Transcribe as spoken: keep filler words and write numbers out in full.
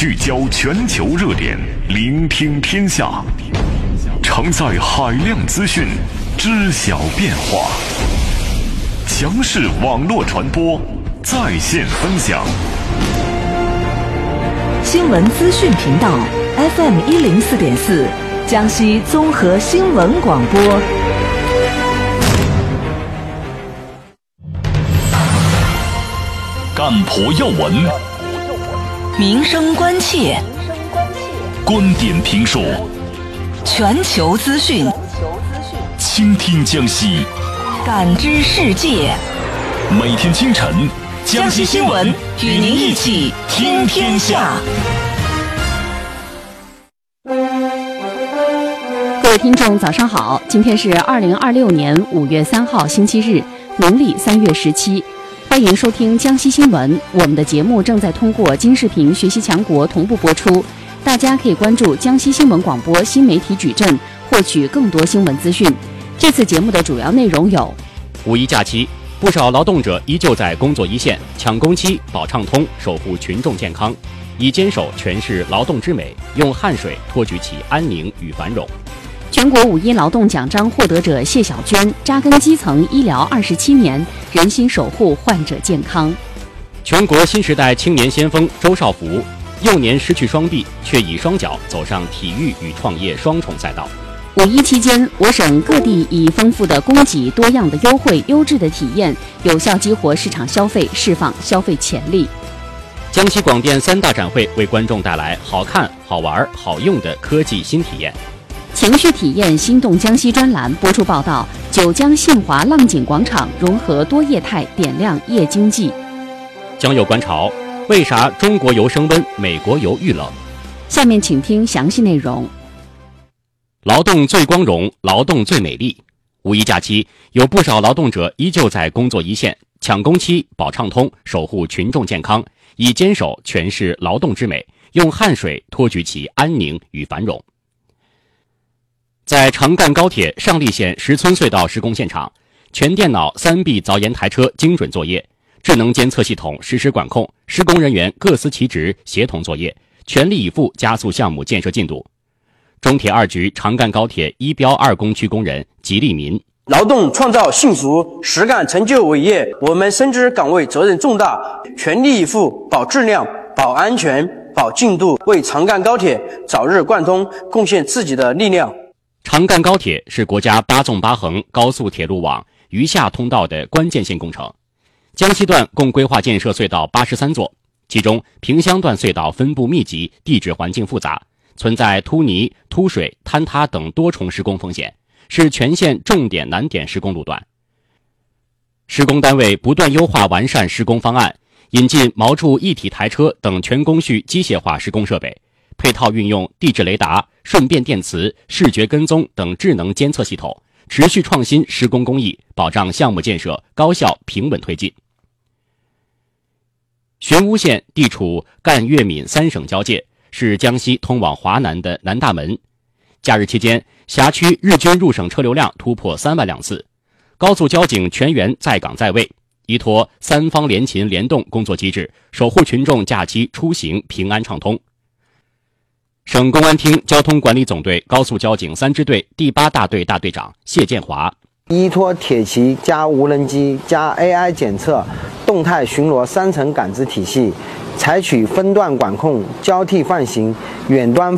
聚焦全球热点，聆听天下，承载海量资讯，知晓变化。强势网络传播，在线分享。 新闻资讯频道 F M 一零四点四，江西综合新闻广播。 干婆要闻， 民生关切， 观点评述， 全球资讯， 倾听江西， 感知世界。 每天清晨， 江西新闻与您一起听天下。 各位听众早上好，今天是二零二六年五月三号星期日，农历三月十七。欢迎收听江西新闻，我们的节目正在通过金视频学习强国同步播出，大家可以关注江西新闻广播新媒体矩阵，获取更多新闻资讯。这次节目的主要内容有： 五一假期，不少劳动者依旧在工作一线，抢工期、保畅通，守护群众健康，以坚守诠释劳动之美，用汗水托举起安宁与繁荣。 全国五一劳动奖章获得者谢小娟，扎根基层医疗二十七年，人心守护患者健康。 全国新时代青年先锋周少福，幼年失去双臂，却以双脚走上体育与创业双重赛道。 五一期间，我省各地以丰富的供给、多样的优惠、优质的体验，有效激活市场消费，释放消费潜力。 江西广电三大展会为观众带来好看、好玩、好用的科技新体验。 情绪体验心动江西专栏播出报道，九江信华浪景广场融合多业态，点亮夜经济。 江右观潮，为啥中国油升温，美国油遇冷？ 下面请听详细内容。 劳动最光荣，劳动最美丽。五一假期，有不少劳动者依旧在工作一线，抢工期、保畅通，守护群众健康，以坚守诠释劳动之美，用汗水托举起安宁与繁荣。在长干高铁上栗县石村隧道施工现场，全电脑三 B 凿岩台车精准作业，智能监测系统实时管控，施工人员各司其职，协同作业，全力以赴加速项目建设进度。中铁二局长干高铁一标二工区工人吉利民： 劳动创造幸福，实干成就伟业。我们深知岗位责任重大，全力以赴保质量、保安全、保进度，为长干高铁早日贯通贡献自己的力量。 长干高铁是国家八纵八横高速铁路网余下通道的关键性工程。江西段共规划建设隧道八十三座，其中萍乡段隧道分布密集，地质环境复杂，存在凸泥、凸水、坍塌等多重施工风险，是全县重点难点施工路段。施工单位不断优化完善施工方案，引进锚柱一体台车等全工序机械化施工设备，配套运用地质雷达、顺变电磁、视觉跟踪等智能监测系统，持续创新施工工艺，保障项目建设高效平稳推进。玄武县地处赣粤闽三省交界，是江西通往华南的南大门。假日期间，辖区日均入省车流量突破三万辆次，高速交警全员在岗在位，依托三方联勤联动工作机制，守护群众假期出行平安畅通。省公安厅交通管理总队高速交警三支队第八大队大队长谢建华： 依托铁骑加无人机加 A I 检测、动态巡逻三层感知体系，采取分段管控、交替放行、远端